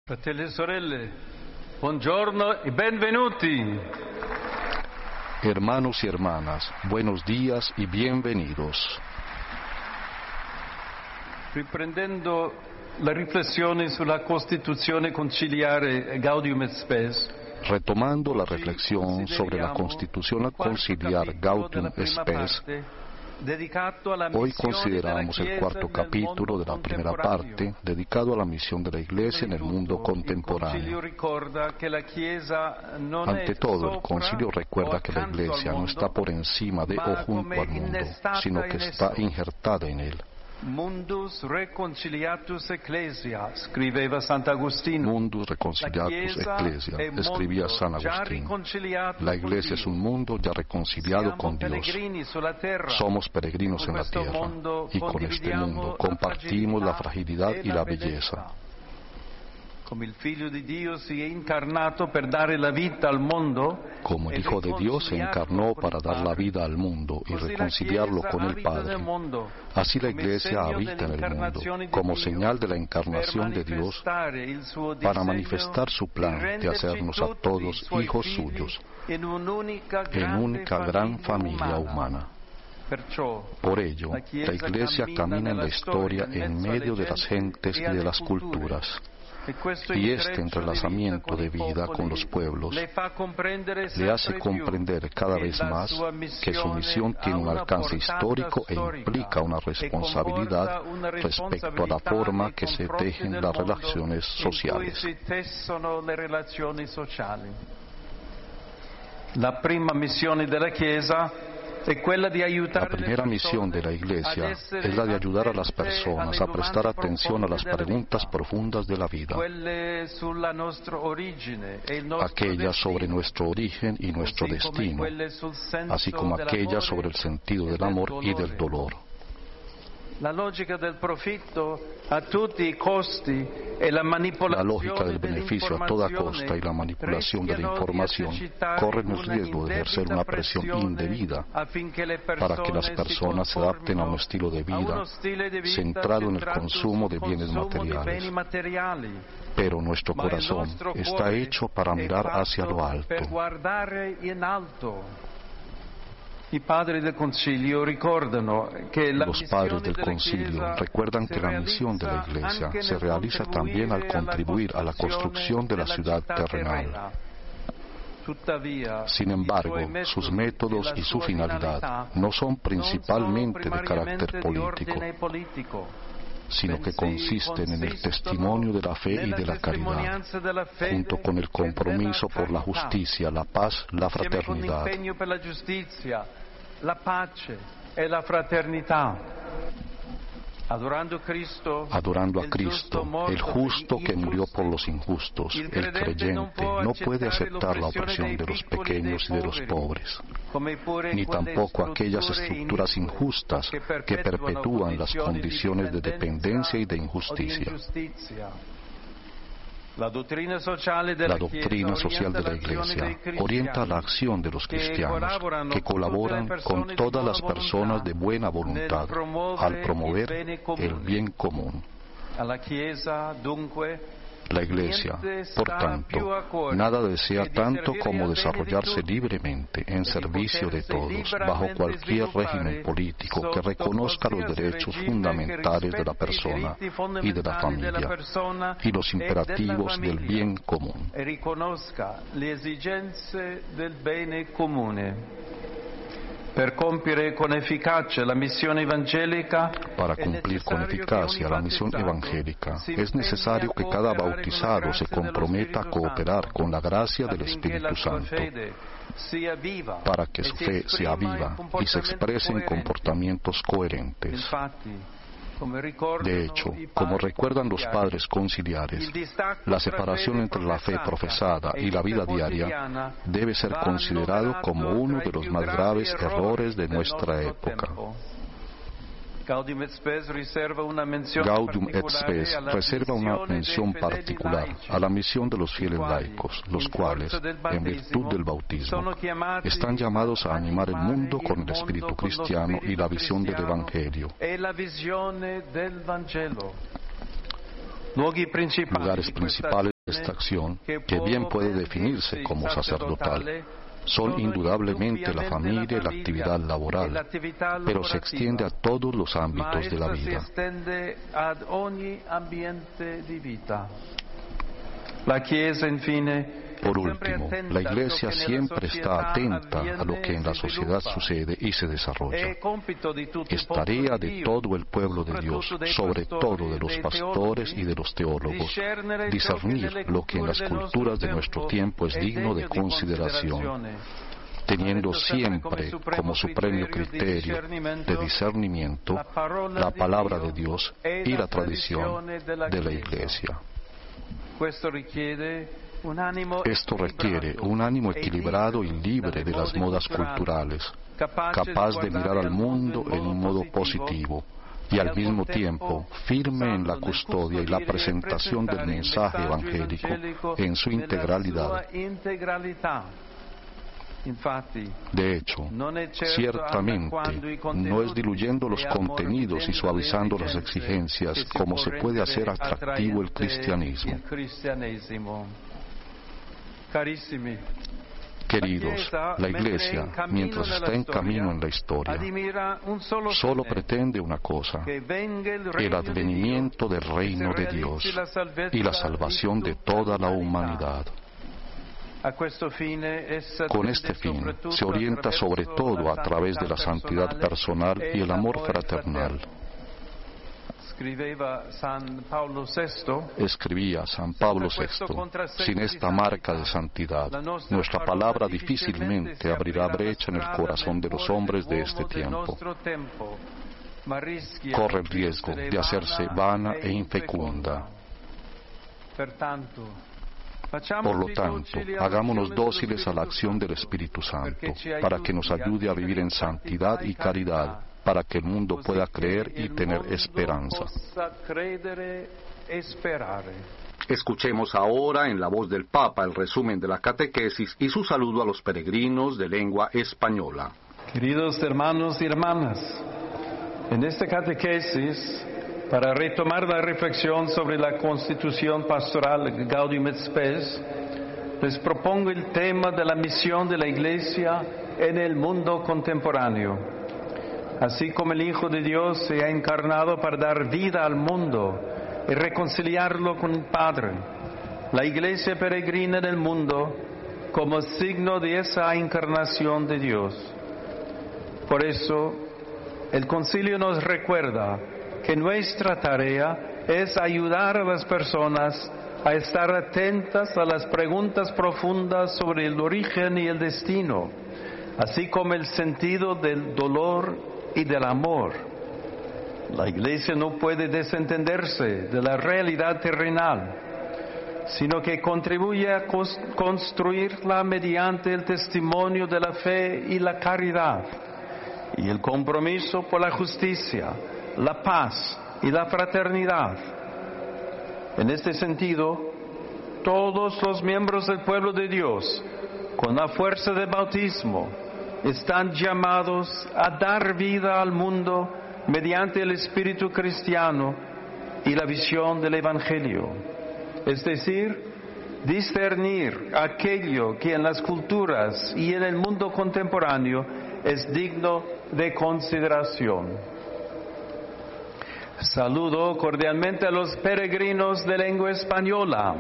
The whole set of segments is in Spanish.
Fratelli e sorelle, buongiorno y benvenuti. Hermanos y hermanas, buenos días y bienvenidos. Riprendendo la riflessione sulla Costituzione conciliare Gaudium et Spes, Retomando la reflexión sobre la Constitución conciliar Gaudium et Spes, hoy consideramos el cuarto capítulo de la primera parte dedicado a la misión de la Iglesia en el mundo contemporáneo. Ante todo, el concilio recuerda que la Iglesia no está por encima de o junto al mundo, sino que está injertada en él. Mundus reconciliatus ecclesia, scriveva Sant'Agostino. Mundus reconciliatus ecclesia, escribía San Agustín. La Iglesia es un mundo ya reconciliado con Dios. Somos peregrinos en la tierra y con este mundo compartimos la fragilidad y la belleza. Come il Figlio di Dio si è incarnato per dare la vita al mondo, como el Hijo de Dios se encarnó para dar la vida al mundo y reconciliarlo con el Padre, así la Iglesia habita en el mundo, como señal de la encarnación de Dios, para manifestar su plan de hacernos a todos hijos suyos, en única gran familia humana. Por ello, la Iglesia camina en la historia en medio de las gentes y de las culturas. Y este entrelazamiento de vida con los pueblos le hace comprender cada vez más que su misión tiene un alcance histórico e implica una responsabilidad respecto a la forma que se tejen las relaciones sociales. La prima missione della Chiesa La primera misión de la Iglesia es la de ayudar a las personas a prestar atención a las preguntas profundas de la vida, aquellas sobre nuestro origen y nuestro destino, así como aquellas sobre el sentido del amor y del dolor. La lógica del profitto a tutti i costi e la La lógica del beneficio a toda costa y la manipulación de la información corren el riesgo de ejercer una presión indebida para que las personas se adapten a un estilo de vida centrado en el consumo de bienes materiales. Pero nuestro corazón está hecho para mirar hacia lo alto. Los padres del concilio recuerdan que la misión de la Iglesia se realiza también al contribuir a la construcción de la ciudad terrenal. Sin embargo, sus métodos y su finalidad no son principalmente de carácter político, sino que consisten en el testimonio de la fe y de la caridad, junto con el compromiso por la justicia, la paz, la fraternidad. La pace e la fraternità. Adorando a Cristo, el justo que murió por los injustos, el creyente no puede aceptar la opresión de los pequeños y de los pobres, ni tampoco aquellas estructuras injustas que perpetúan las condiciones de dependencia y de injusticia. La doctrina social de la Iglesia orienta la acción de los cristianos que colaboran con todas las personas de buena voluntad al promover el bien común. La Iglesia, por tanto, nada desea tanto como desarrollarse libremente en servicio de todos, bajo cualquier régimen político que reconozca los derechos fundamentales de la persona y de la familia y los imperativos del bien común. Para cumplir con eficacia la misión evangélica es necesario que cada bautizado se comprometa a cooperar con la gracia del Espíritu Santo para que su fe sea viva y se exprese en comportamientos coherentes. De hecho, como recuerdan los padres conciliares, la separación entre la fe profesada y la vida diaria debe ser considerado como uno de los más graves errores de nuestra época. Gaudium et Spes reserva una mención particular a la misión de los fieles laicos, los cuales, en virtud del bautismo, están llamados a animar el mundo con el espíritu cristiano y la visión del Evangelio. Lugares principales Esta acción, que bien puede definirse como sacerdotal, son indudablemente la familia y la actividad laboral, pero se extiende a todos los ámbitos de la vida. Por último, la Iglesia siempre está atenta a lo que en la sociedad sucede y se desarrolla. Es tarea de todo el pueblo de Dios, sobre todo de los pastores y de los teólogos, discernir lo que en las culturas de nuestro tiempo es digno de consideración, teniendo siempre como supremo criterio de discernimiento la palabra de Dios y la tradición de la Iglesia. Esto requiere un ánimo equilibrado y libre de las modas culturales, capaz de mirar al mundo en un modo positivo y al mismo tiempo firme en la custodia y la presentación del mensaje evangélico en su integralidad. De hecho, ciertamente no es diluyendo los contenidos y suavizando las exigencias como se puede hacer atractivo el cristianismo. Queridos, la Iglesia, mientras está en camino en la historia, solo pretende una cosa: el advenimiento del reino de Dios y la salvación de toda la humanidad. Con este fin se orienta sobre todo a través de la santidad personal y el amor fraternal. Escribía San Pablo VI: sin esta marca de santidad, nuestra palabra difícilmente abrirá brecha en el corazón de los hombres de este tiempo. Corre el riesgo de hacerse vana e infecunda. Por lo tanto, hagámonos dóciles a la acción del Espíritu Santo, para que nos ayude a vivir en santidad y caridad, para que el mundo pueda creer y tener esperanza. Escuchemos ahora en la voz del Papa el resumen de la catequesis y su saludo a los peregrinos de lengua española. Queridos hermanos y hermanas, en esta catequesis, para retomar la reflexión sobre la constitución pastoral Gaudium et Spes, les propongo el tema de la misión de la Iglesia en el mundo contemporáneo. Así como el Hijo de Dios se ha encarnado para dar vida al mundo y reconciliarlo con el Padre, la Iglesia peregrina en el mundo como signo de esa encarnación de Dios. Por eso, el Concilio nos recuerda que nuestra tarea es ayudar a las personas a estar atentas a las preguntas profundas sobre el origen y el destino, así como el sentido del dolor y del amor. La Iglesia no puede desentenderse de la realidad terrenal, sino que contribuye a construirla mediante el testimonio de la fe y la caridad, y el compromiso por la justicia, la paz y la fraternidad. En este sentido, todos los miembros del pueblo de Dios, con la fuerza del bautismo, están llamados a dar vida al mundo mediante el espíritu cristiano y la visión del Evangelio. Es decir, discernir aquello que en las culturas y en el mundo contemporáneo es digno de consideración. Saludo cordialmente a los peregrinos de lengua española.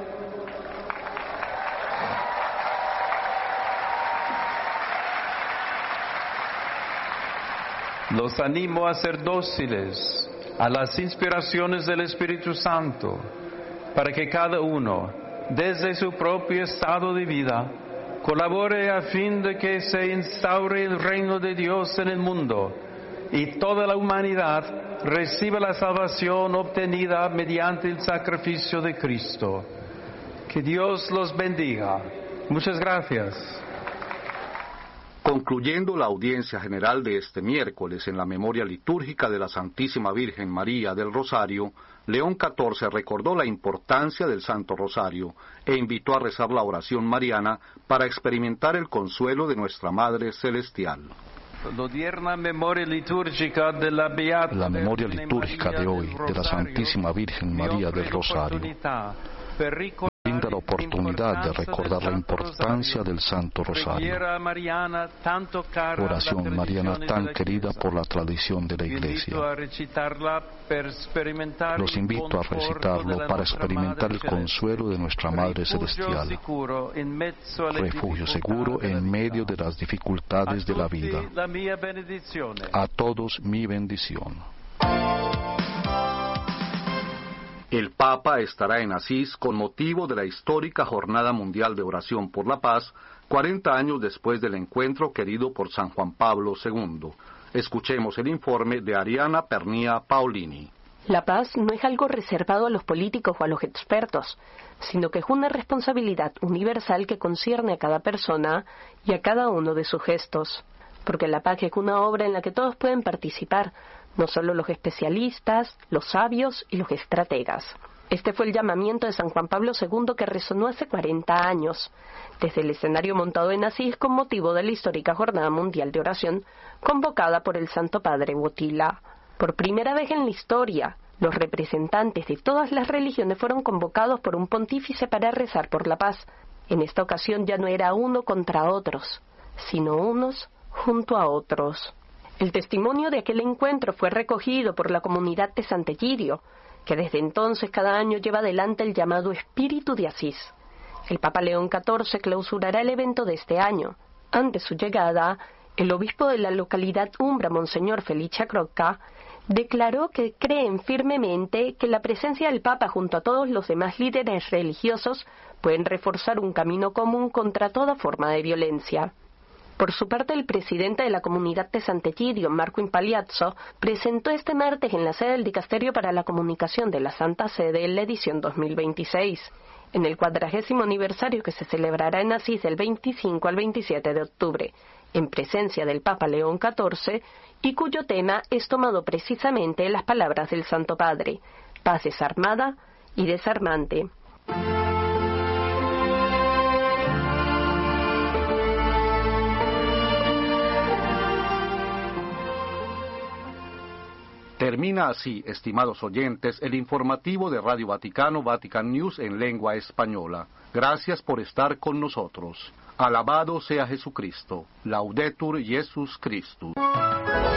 Los animo a ser dóciles a las inspiraciones del Espíritu Santo, para que cada uno, desde su propio estado de vida, colabore a fin de que se instaure el reino de Dios en el mundo y toda la humanidad reciba la salvación obtenida mediante el sacrificio de Cristo. Que Dios los bendiga. Muchas gracias. Concluyendo la audiencia general de este miércoles en la memoria litúrgica de la Santísima Virgen María del Rosario, León XIV recordó la importancia del Santo Rosario e invitó a rezar la oración mariana para experimentar el consuelo de nuestra Madre Celestial. La memoria litúrgica de hoy de la Santísima Virgen María del Rosario la oportunidad de recordar la importancia del Santo Rosario, oración mariana tan querida por la tradición de la Iglesia. Los invito a recitarlo para experimentar el consuelo de nuestra Madre Celestial, refugio seguro en medio de las dificultades de la vida. A todos mi bendición. El Papa estará en Asís con motivo de la histórica Jornada Mundial de Oración por la Paz, 40 años después del encuentro querido por San Juan Pablo II. Escuchemos el informe de Ariana Pernía Paolini. La paz no es algo reservado a los políticos o a los expertos, sino que es una responsabilidad universal que concierne a cada persona y a cada uno de sus gestos. Porque la paz es una obra en la que todos pueden participar, no solo los especialistas, los sabios y los estrategas. Este fue el llamamiento de San Juan Pablo II que resonó hace 40 años, desde el escenario montado en Asís con motivo de la histórica Jornada Mundial de Oración, convocada por el Santo Padre Wojtyła. Por primera vez en la historia, los representantes de todas las religiones fueron convocados por un pontífice para rezar por la paz. En esta ocasión ya no era uno contra otros, sino unos junto a otros. El testimonio de aquel encuentro fue recogido por la comunidad de Sant'Egidio, que desde entonces cada año lleva adelante el llamado Espíritu de Asís. El Papa León XIV clausurará el evento de este año. Ante su llegada, el obispo de la localidad umbra, Monseñor Felice Crocca, declaró que creen firmemente que la presencia del Papa junto a todos los demás líderes religiosos pueden reforzar un camino común contra toda forma de violencia. Por su parte, el presidente de la comunidad de Sant'Egidio, Marco Impagliazzo, presentó este martes en la sede del Dicasterio para la Comunicación de la Santa Sede la edición 2026, en el 40º aniversario que se celebrará en Asís del 25 al 27 de octubre, en presencia del Papa León XIV, y cuyo tema es tomado precisamente en las palabras del Santo Padre: paz desarmada y desarmante. Termina así, estimados oyentes, el informativo de Radio Vaticano, Vatican News en lengua española. Gracias por estar con nosotros. Alabado sea Jesucristo. Laudetur Jesus Christus.